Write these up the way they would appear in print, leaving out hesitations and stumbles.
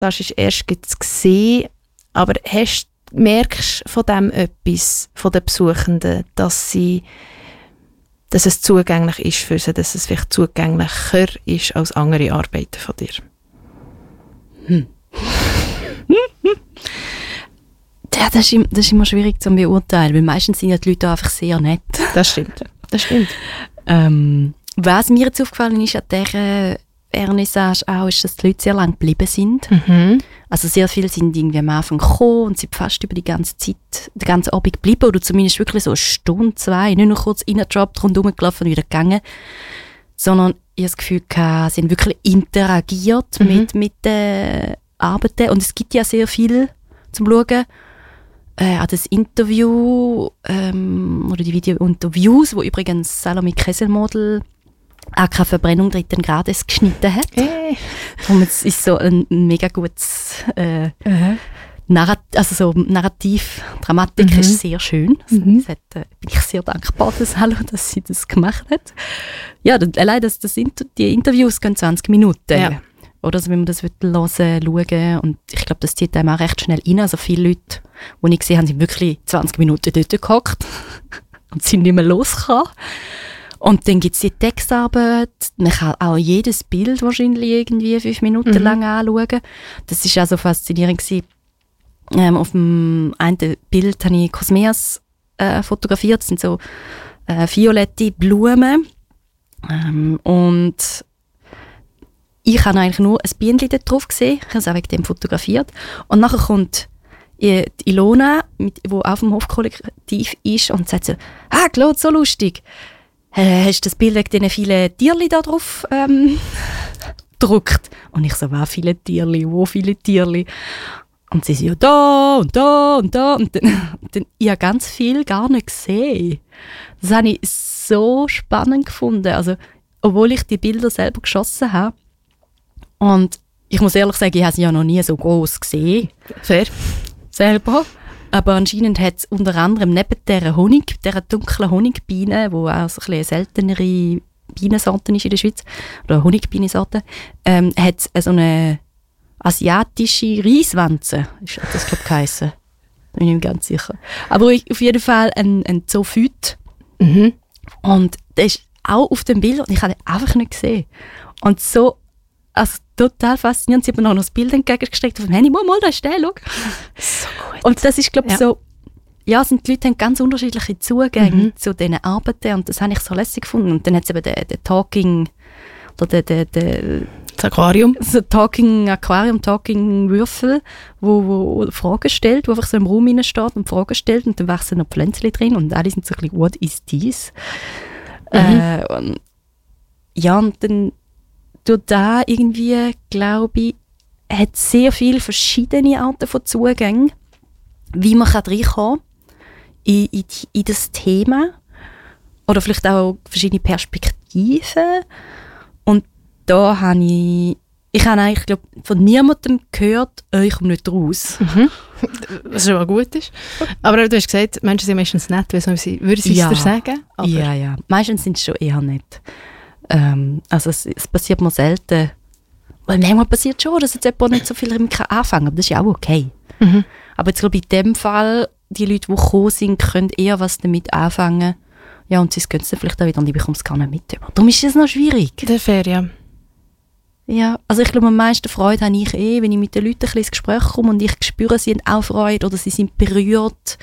das ist erst gesehen, aber merkst du von dem etwas, von den Besuchenden, dass es zugänglich ist für sie, dass es vielleicht zugänglicher ist als andere Arbeiten von dir? Ja, das ist immer schwierig zu beurteilen, weil meistens sind ja die Leute einfach sehr nett. Das stimmt. Was mir jetzt aufgefallen ist an dieser Vernissage auch, ist, dass die Leute sehr lange geblieben sind. Also sehr viele sind irgendwie am Anfang gekommen und sind fast über die ganze Zeit, den ganzen Abend geblieben oder zumindest wirklich so eine Stunde, 2, nicht nur kurz reingejobbt, rundherum gelaufen und wieder gegangen, sondern ich habe das Gefühl, sie haben wirklich interagiert mit den Arbeiten und es gibt ja sehr viel zum Schauen. An das Interview oder die Video-Interviews, wo übrigens Salome Kesselmodel AK Verbrennung 3. Grades geschnitten hat. Hey. Darum ist es so ein mega gutes Narrativ, Dramatik ist sehr schön. Bin ich sehr dankbar für Salo, dass sie das gemacht hat. Ja, allein die Interviews gehen 20 Minuten. Ja. Oder also, wenn man das hören, schauen und ich glaube, das zieht einem auch recht schnell rein. Also viele Leute, die ich gesehen habe, sind wirklich 20 Minuten dort gehockt und sind nicht mehr losgekommen. Und dann gibt es die Textarbeit. Man kann auch jedes Bild wahrscheinlich irgendwie 5 Minuten lang anschauen. Das war auch so faszinierend gewesen. Auf dem einen Bild habe ich Cosmeas fotografiert. Das sind so violette Blumen. Und ich habe eigentlich nur ein Bienchen dort drauf gesehen. Ich habe es auch wegen dem fotografiert. Und nachher kommt die Ilona, die auf dem Hofkollektiv ist und sagt so, Claude, so lustig. Hast du das Bild wegen diesen vielen Tierchen da drauf gedruckt? Und ich so, viele Tierchen, wo viele Tierchen? Und sie so, ja, da und da und da. Und dann ich habe ganz viel gar nicht gesehen. Das habe ich so spannend gefunden. Also, obwohl ich die Bilder selber geschossen habe. Und ich muss ehrlich sagen, ich habe sie ja noch nie so groß gesehen. Fair. Selber. Aber anscheinend hat es unter anderem neben dieser dunklen Honigbiene, die auch so ein bisschen eine seltenere Bienensorte ist in der Schweiz, oder Honigbienensorte, hat es so eine asiatische Reiswanze, hat das, glaube ich, geheissen. Bin ich mir ganz sicher. Aber auf jeden Fall ein Zoophyt. Und der ist auch auf dem Bild und ich habe ihn einfach nicht gesehen. Und so, also total faszinierend. Sie haben mir noch das Bild entgegengestreckt auf dem Handy. Mal, da ist der, schau. So gut. Und das ist, glaube ich, so, ja, die Leute haben ganz unterschiedliche Zugänge zu diesen Arbeiten und das habe ich so lässig gefunden. Und dann hat es eben den Talking, oder das Aquarium. So Talking Aquarium, Talking Würfel, wo Fragen stellt, wo einfach so im Raum steht und Fragen stellt und dann wachsen noch Pflänzchen drin und alle sind so ein bisschen, what is this? Ja, und dann durch da irgendwie, glaube ich, hat sehr viele verschiedene Arten von Zugängen, wie man reinkommen kann in das Thema. Oder vielleicht auch verschiedene Perspektiven. Und da habe ich habe eigentlich, glaube von niemandem gehört, ich komme nicht raus. Was schon mal gut ist. Aber du hast gesagt, Menschen sind meistens nett, würden sie es dir sagen? Aber ja. Meistens sind es schon eher nett. Also es passiert mir selten. Weil manchmal passiert schon, dass jetzt jemand nicht so viel damit anfangen kann. Aber das ist ja auch okay. Aber jetzt glaube ich, in dem Fall, die Leute, die gekommen sind, können eher was damit anfangen. Ja, und sie gehen es dann vielleicht auch wieder und ich bekomme es gar nicht mit. Darum ist es noch schwierig. Der Ferien. Ja, also ich glaube, am meisten Freude habe ich wenn ich mit den Leuten ein bisschen ins Gespräch komme und ich spüre, sie haben auch Freude oder sie sind berührt.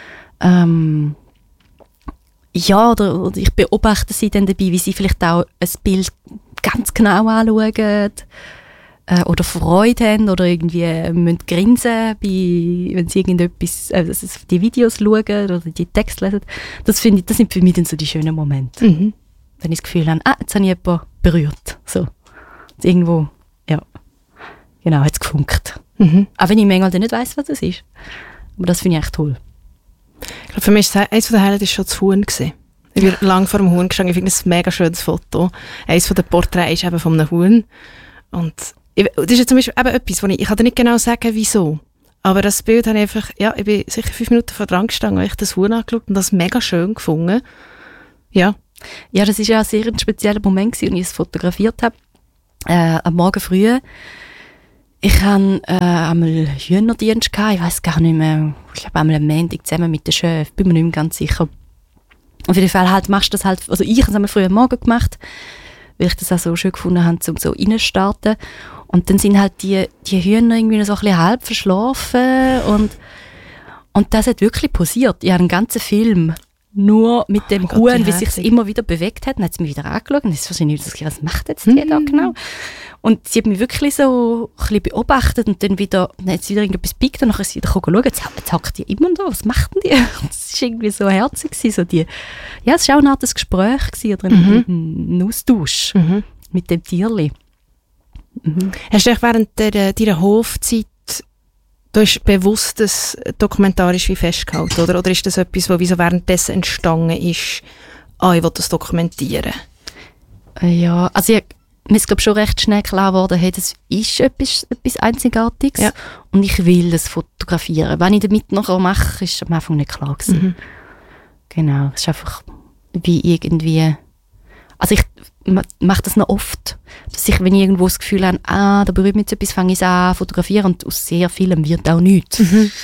Ja, oder ich beobachte sie dann dabei, wie sie vielleicht auch ein Bild ganz genau anschauen oder Freude haben oder irgendwie müssen grinsen, wenn sie irgendetwas, die Videos schauen oder die Texte lesen. Das sind für mich dann so die schönen Momente. Wenn ich das Gefühl habe, jetzt habe ich jemanden berührt. So. Und irgendwo, ja, genau, hat es gefunkt. Auch wenn ich manchmal nicht weiss, was das ist. Aber das finde ich echt toll. Ich glaube, für mich war eines der Highlights schon das Huhn gewesen. Ich bin lange vor dem Huhn gestanden. Ich finde das ein mega schönes Foto. Eines der Porträts ist eben von einem Huhn. Und das ist ja zum Beispiel eben etwas, wo ich kann dir nicht genau sagen, wieso. Aber das Bild habe ich einfach, ja, ich bin sicher 5 Minuten vor dran gestanden, weil ich das Huhn angeschaut und das mega schön gefunden. Ja. Ja, das war ja ein spezieller Moment, als ich es fotografiert habe. Am Morgen früh Ich hatte einmal Hühnerdienst gehabt, ich weiss gar nicht mehr. Ich glaube einmal am Montag zusammen mit den Chef, bin mir nicht mehr ganz sicher. Auf jeden Fall halt machst du das halt, also ich habe es einmal früh am Morgen gemacht, weil ich das auch so schön gefunden habe, um so reinstarten. Und dann sind halt die Hühner irgendwie noch so ein bisschen halb verschlafen und das hat wirklich passiert. Ich habe einen ganzen Film nur mit dem Huhn, wie sich es immer wieder bewegt hat. Dann hat sie mich wieder angeschaut und ist wahrscheinlich was macht jetzt die da genau? Und sie hat mich wirklich so ein bisschen beobachtet und dann hat sie wieder irgendetwas gepickt und dann ist sie wieder schauen, jetzt hackt die immer da, was macht denn die? Das war irgendwie so herzig. So es war auch eine Art Gespräch oder ein Austausch mit dem Tierli. Hast du dich während deiner Hofzeit bewusst das dokumentarisch wie festgehalten, oder? Oder ist das etwas, was so währenddessen entstanden ist, ich will das dokumentieren? Ja, also mir ist glaube schon recht schnell klar geworden, hey, das ist etwas Einzigartiges und ich will das fotografieren. Wenn ich damit nachher mache, ist am Anfang nicht klar gewesen. Genau, es ist einfach wie irgendwie... Also ich mache das noch oft, dass ich, wenn ich irgendwo das Gefühl habe, da berührt mich jetzt etwas, fange ich es an zu fotografieren und aus sehr vielem wird auch nichts.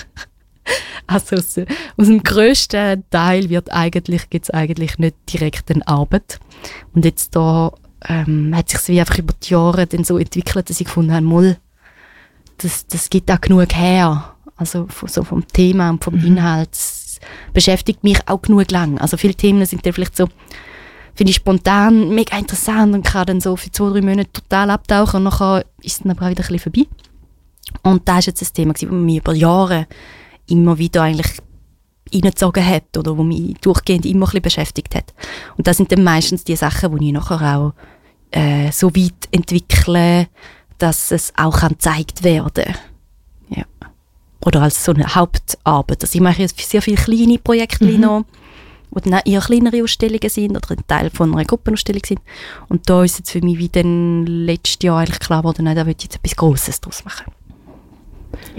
Also aus dem grössten Teil gibt es eigentlich nicht direkt eine Arbeit. Und jetzt da hat sich wie einfach über die Jahre dann so entwickelt, dass ich gefunden habe, das gibt auch genug her. Also so vom Thema und vom Inhalt. Das beschäftigt mich auch genug lang. Also viele Themen sind dann vielleicht so, finde ich spontan mega interessant und kann dann so für 2-3 Monate total abtauchen und nachher ist es dann aber auch wieder ein bisschen vorbei. Und das war jetzt ein Thema, das mich über Jahre immer wieder eigentlich reingezogen hat oder wo mich durchgehend immer ein bisschen beschäftigt hat. Und das sind dann meistens die Sachen, die ich nachher auch so weit entwickle, dass es auch gezeigt werden kann. Ja. Oder als so eine Hauptarbeit. Also ich mache jetzt sehr viele kleine Projekte noch, die dann eher kleinere Ausstellungen sind oder ein Teil von einer Gruppenausstellung sind. Und da ist jetzt für mich wie dann letztes Jahr eigentlich klar geworden, da will ich jetzt etwas Grosses daraus machen. Ja.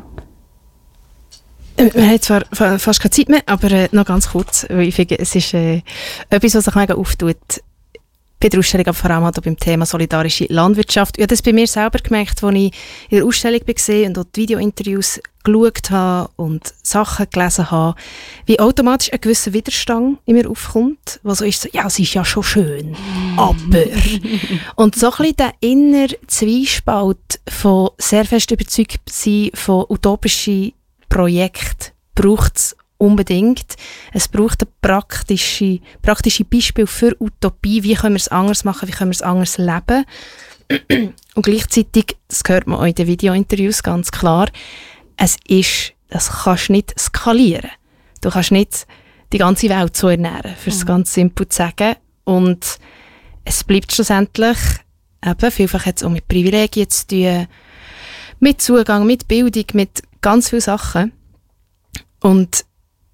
Wir haben zwar fast keine Zeit mehr, aber noch ganz kurz, weil ich finde, es ist etwas, was sich mega auftut bei der Ausstellung, aber vor allem halt auch beim Thema solidarische Landwirtschaft. Ich habe das bei mir selber gemerkt, als ich in der Ausstellung war und auch die Videointerviews geschaut habe und Sachen gelesen habe, wie automatisch ein gewisser Widerstand in mir aufkommt, was so ist, so, ja, es ist ja schon schön, aber... Und so ein bisschen der innere Zwiespalt von sehr fest überzeugt sein von utopischen Projekten braucht es unbedingt. Es braucht ein praktische Beispiel für Utopie. Wie können wir es anders machen? Wie können wir es anders leben? Und gleichzeitig, das hört man auch in den Videointerviews ganz klar, das kannst du nicht skalieren. Du kannst nicht die ganze Welt so ernähren, für es ganz simpel zu sagen. Und es bleibt schlussendlich, eben, vielfach hat es auch mit Privilegien zu tun, mit Zugang, mit Bildung, mit ganz vielen Sachen. Und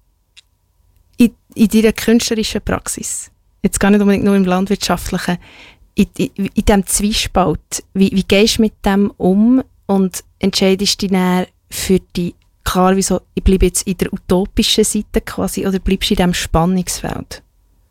in deiner künstlerischen Praxis, jetzt gar nicht unbedingt nur im landwirtschaftlichen, in diesem Zwiespalt, wie gehst du mit dem um und entscheidest dich dann für die, klar, wieso, ich bleibe jetzt in der utopischen Seite quasi, oder bleibst du in diesem Spannungsfeld?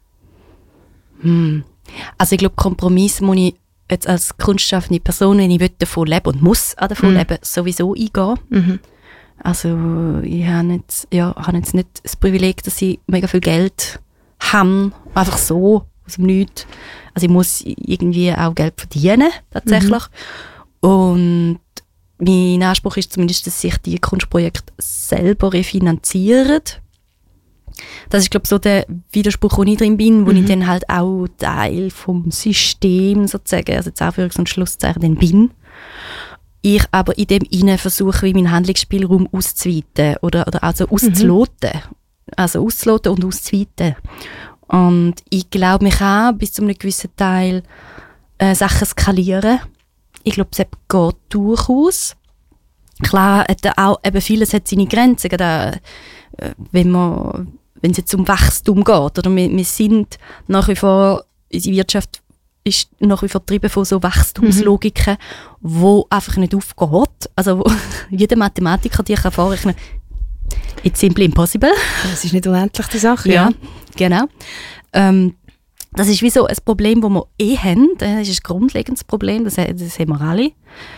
Also ich glaube, Kompromiss muss ich jetzt als kunstschaffende Person, wenn ich davon leben und muss auch davon leben, sowieso eingehen. Also ich habe jetzt nicht das Privileg, dass ich mega viel Geld habe, einfach so, aus dem Nichts. Also ich muss irgendwie auch Geld verdienen, tatsächlich. Und mein Anspruch ist zumindest, dass sich die Kunstprojekte selber refinanzieren. Das ist, glaube ich, so der Widerspruch, wo ich drin bin, wo ich dann halt auch Teil vom System sozusagen, also jetzt Anführungs- und Schlusszeichen, dann bin. Ich aber in dem Innen versuche, wie meinen Handlungsspielraum auszuweiten oder also auszuloten. Also auszuloten und auszuweiten. Und ich glaube, man kann bis zu einem gewissen Teil Sachen skalieren. Ich glaube, es geht durchaus. Klar, auch eben vieles hat seine Grenzen, gerade wenn es jetzt um Wachstum geht. Oder wir sind nach wie vor, unsere Wirtschaft ist nach wie vor getrieben von so Wachstumslogiken, wo einfach nicht aufgeht. Also jeder Mathematiker, die kann vorrechnen, it's simply impossible. Das ist nicht unendlich die Sache. Ja, genau. Das ist wie so ein Problem, das wir haben. Das ist ein grundlegendes Problem, das haben wir alle.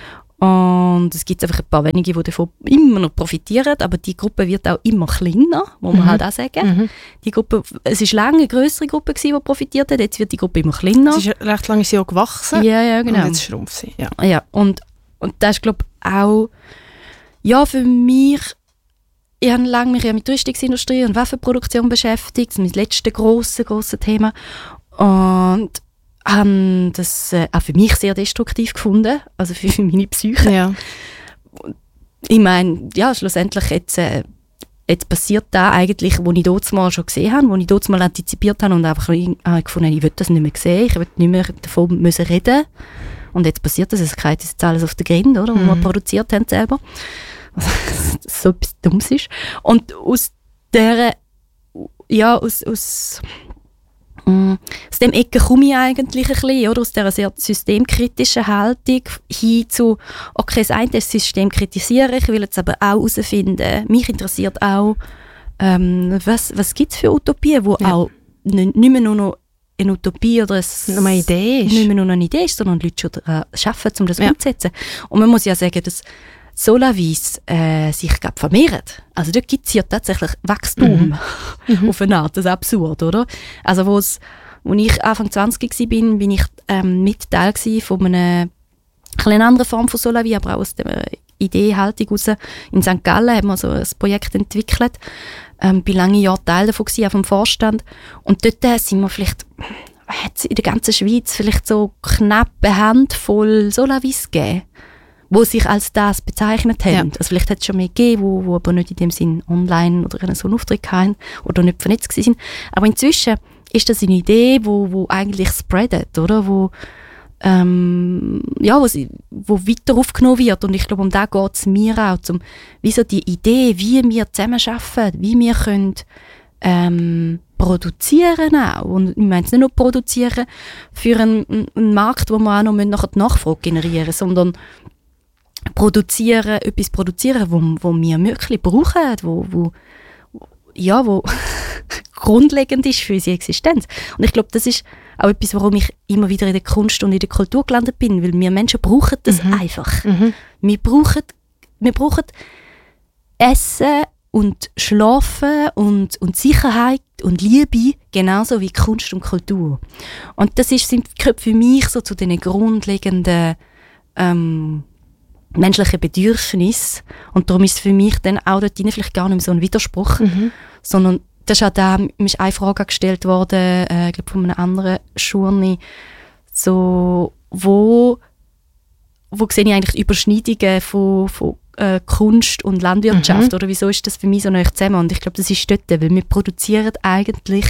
Und es gibt einfach ein paar wenige, die davon immer noch profitieren, aber die Gruppe wird auch immer kleiner, muss man halt auch sagen. Die Gruppe, es war lange eine grössere Gruppe, die profitiert hat, jetzt wird die Gruppe immer kleiner. Es ist recht lange auch gewachsen. Ja, genau. Und jetzt schrumpft sie. Ja. Ja, und das ist, glaube ich, auch für mich, ich habe lange mich mit der Rüstungsindustrie und Waffenproduktion beschäftigt, das ist mein letztes grosses Thema. Und habe das auch für mich sehr destruktiv gefunden, also für meine Psyche. Ja. Ich meine, ja, schlussendlich jetzt passiert das eigentlich, was ich dort mal schon gesehen habe, was ich dort mal antizipiert habe und einfach gefunden, ich will das nicht mehr sehen, ich will nicht mehr davon müssen reden. Und jetzt passiert das, es geht jetzt alles auf den Grind, oder, was wir produziert haben selber. Also, so etwas Dummes ist. Und aus dieser, ja, aus dem Ecke komme ich eigentlich ein bisschen, oder? Aus dieser sehr systemkritischen Haltung hin zu, okay, das eine ist das System kritisieren, ich will jetzt aber auch herausfinden, mich interessiert auch, was gibt es für Utopien, wo auch nicht mehr nur noch eine Utopie oder eine Idee ist. Nicht mehr nur noch eine Idee ist, sondern Leute schon daran arbeiten, um das umzusetzen. Und man muss ja sagen, dass Solavis sich vermehrt. Also dort gibt es ja tatsächlich Wachstum auf eine Art, das ist absurd, oder? Also als ich Anfang 20 war, bin ich mit Teil von einer anderen Form von Solavi, aber auch aus der Ideehaltung raus. In St. Gallen haben wir so ein Projekt entwickelt. Bin lange Jahre Teil davon gewesen, auch vom Vorstand. Und dort sind wir vielleicht, hat es in der ganzen Schweiz vielleicht so knapp eine Handvoll Solavis gegeben, die sich als das bezeichnet haben. Ja. Also vielleicht hat es schon mehr gegeben, wo aber nicht in dem Sinn online oder so einen Auftritt hatten oder nicht vernetzt waren. Aber inzwischen ist das eine Idee, wo eigentlich spreadet, oder? Wo weiter aufgenommen wird. Und ich glaube, um das geht es mir auch, wie so die Idee, wie wir zusammen arbeiten, wie wir können produzieren auch. Und ich meine es nicht nur produzieren für einen Markt, wo wir auch noch nachher die Nachfrage generieren, sondern etwas produzieren, wo wir wirklich brauchen, wo grundlegend ist für unsere Existenz. Und ich glaube, das ist auch etwas, warum ich immer wieder in der Kunst und in der Kultur gelandet bin, weil wir Menschen brauchen das einfach. Wir brauchen Essen und Schlafen und Sicherheit und Liebe, genauso wie Kunst und Kultur. Und das gehört für mich so zu den grundlegenden menschlichen Bedürfnissen. Und darum ist für mich dann auch dort vielleicht gar nicht mehr so ein Widerspruch, sondern das ist auch da, mir ist eine Frage gestellt worden, ich glaube von einem anderen Journal, so, wo sehe ich eigentlich die Überschneidungen von Kunst und Landwirtschaft, oder wieso ist das für mich so nah zusammen? Und ich glaube, das ist dort, weil wir produzieren eigentlich,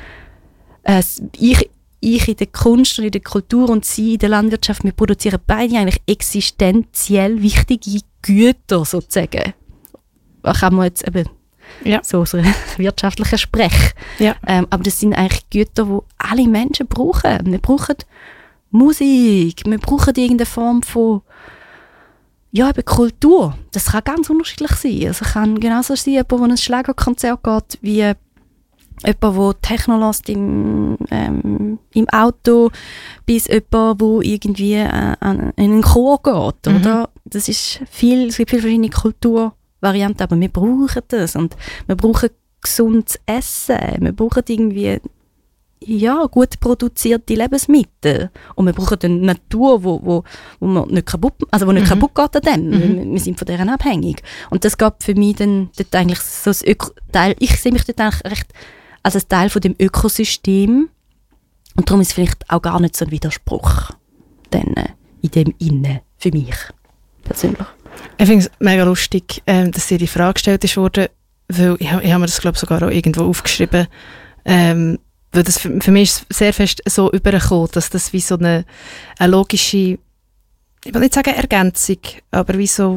ich in der Kunst und in der Kultur und sie in der Landwirtschaft, wir produzieren beide eigentlich existenziell wichtige Güter, sozusagen. Da kann man jetzt eben so aus einer wirtschaftlichen Sprech. Ja. Aber das sind eigentlich Güter, die alle Menschen brauchen. Wir brauchen Musik, wir brauchen irgendeine Form von eben Kultur. Das kann ganz unterschiedlich sein. Also kann genauso sein, jemand, der ein Schlagerkonzert geht, wie jemand, der Techno lässt im Auto, bis jemand, der irgendwie in einen Chor geht. Oder? Es gibt viele verschiedene Kulturvarianten, aber wir brauchen das. Und wir brauchen gesundes Essen. Wir brauchen irgendwie gut produzierte Lebensmittel. Und wir brauchen eine Natur, wo man nicht kaputt geht an dem. Wir sind von deren abhängig. Und das geht für mich dann dort eigentlich so das Teil. Ich sehe mich dort eigentlich recht als ein Teil von dem Ökosystem. Und darum ist es vielleicht auch gar nicht so ein Widerspruch dann, in dem Innen für mich persönlich. Ich finde es mega lustig, dass dir die Frage gestellt wurde, weil ich habe mir das, glaube ich, sogar auch irgendwo aufgeschrieben, weil das für mich ist sehr fest so übergekommen, dass das wie so eine logische, ich will nicht sagen Ergänzung, aber wie so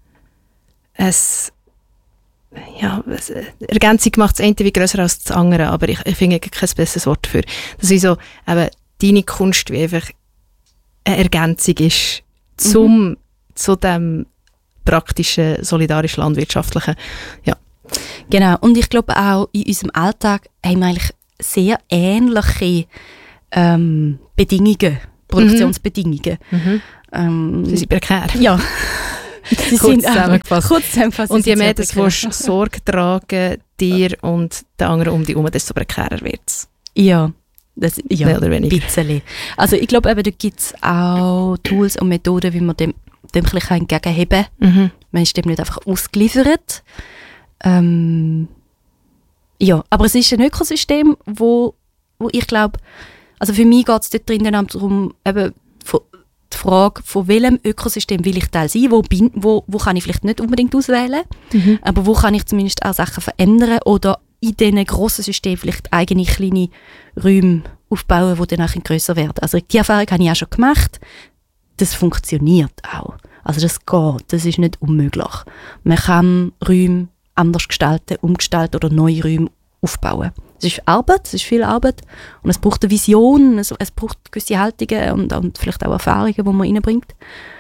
Ergänzung macht das eine wie grösser als das andere, aber ich finde kein besseres Wort dafür. Das ist so, eben, deine Kunst wie einfach eine Ergänzung ist zu dem praktischen, solidarisch landwirtschaftlichen. Ja. Genau, und ich glaube auch in unserem Alltag haben wir eigentlich sehr ähnliche Bedingungen, Produktionsbedingungen. Sie sind prekär. Ja. Sie Kurz zusammengefasst. Und je mehr das du Sorge tragen dir und den anderen um dich herum, desto prekärer wird es. Ja, mehr oder weniger. Ein bisschen. Also ich glaube, da gibt es auch Tools und Methoden, wie man dem ein bisschen entgegenheben kann. Mhm. Man ist dem nicht einfach ausgeliefert. Ja, aber es ist ein Ökosystem, wo ich glaube, also für mich geht es dort drin darum, eben die Frage, von welchem Ökosystem will ich Teil sein, wo kann ich vielleicht nicht unbedingt auswählen, aber wo kann ich zumindest auch Sachen verändern oder in diesen grossen Systemen vielleicht eigene kleine Räume aufbauen, die dann auch grösser werden. Also die Erfahrung habe ich auch schon gemacht. Das funktioniert auch. Also das geht, das ist nicht unmöglich. Man kann Räume anders gestalten, umgestalten oder neue Räume aufbauen. Es ist Arbeit, es ist viel Arbeit und es braucht eine Vision, es braucht gewisse Haltungen und vielleicht auch Erfahrungen, die man reinbringt.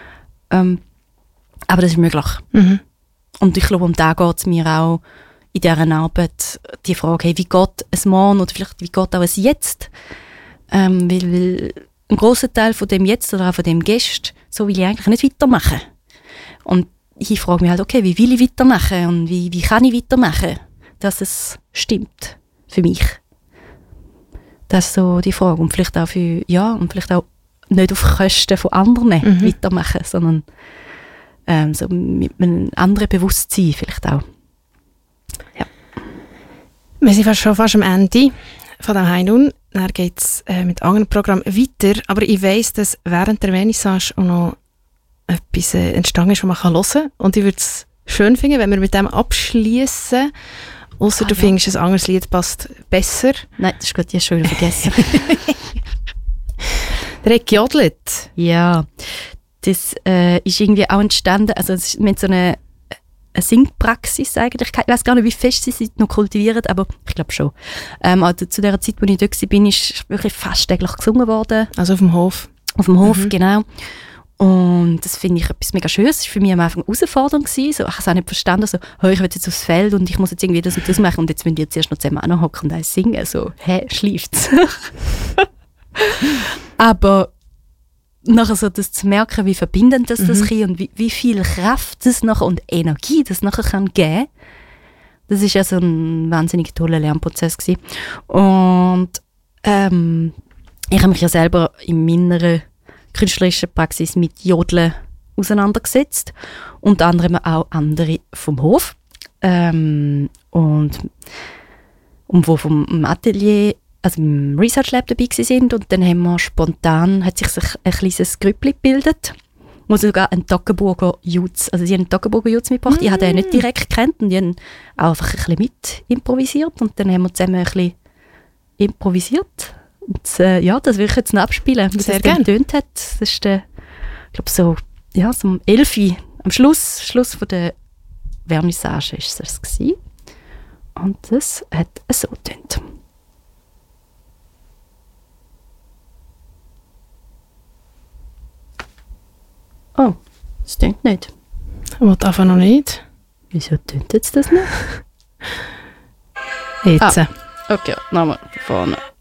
Aber das ist möglich. Mhm. Und ich glaube, um da geht es mir auch in dieser Arbeit, die Frage, hey, wie geht es morgen oder vielleicht wie geht auch es jetzt? Weil ein grosser Teil von dem Jetzt oder auch von dem Gest, so will ich eigentlich nicht weitermachen. Und ich frage mich halt, okay, wie will ich weitermachen und wie kann ich weitermachen, dass es stimmt für mich. Das ist so die Frage. Und vielleicht auch und vielleicht auch nicht auf Kosten von anderen weitermachen, sondern so mit einem anderen Bewusstsein vielleicht auch. Ja. Wir sind schon fast am Ende von dem Heinun. Dann geht es mit anderen Programmen weiter. Aber ich weiss, dass während der Vernissage auch noch etwas entstanden ist, was man hören kann. Und ich würde es schön finden, wenn wir mit dem abschließen. Ausser du findest, ein anderes Lied passt besser. Nein, das ist gut, ich habe es schon wieder vergessen. Der hat gejodelt. Ja, das ist irgendwie auch entstanden, also es ist mit so einer Singpraxis eigentlich. Ich weiß gar nicht, wie fest sie noch kultivieren, aber ich glaube schon. Also zu der Zeit, wo ich dort war, ist wirklich fast täglich gesungen worden. Also auf dem Hof? Auf dem Hof, genau. Und das finde ich etwas mega Schönes. Das war für mich am Anfang eine Herausforderung. So, ich habe es auch nicht verstanden. So, ich will jetzt aufs Feld und ich muss jetzt irgendwie das und das machen und jetzt müssen die zuerst noch zusammen anhocken und eins singen. So, schläft's? Aber nachher so das zu merken, wie verbindend das kann und wie viel Kraft das nachher und Energie das nachher kann geben, das ist ja so ein wahnsinnig toller Lernprozess gewesen. Und ich habe mich ja selber in meiner künstlerischen Praxis mit Jodeln auseinandergesetzt, unter anderem auch andere vom Hof und wo vom Atelier, also im Research Lab dabei sind und dann haben wir spontan, hat sich ein kleines Grüppli gebildet, wo sogar ein Toggenburger Jutz, also sie haben einen Toggenburger Jutz mitgebracht, ich habe den nicht direkt gekannt und die haben auch einfach ein bisschen mit improvisiert und dann haben wir zusammen ein bisschen improvisiert. Und, das will ich jetzt noch abspielen, wie sehr das dann getönt hat. Das ist ich glaube so um 11 Uhr, am Schluss von der Vernissage ist das gewesen. Und das hat so getönt. Oh, das tönt nicht. Ich will einfach noch nicht. Wieso tönt jetzt das nicht? Jetzt. Okay, nochmal von vorne.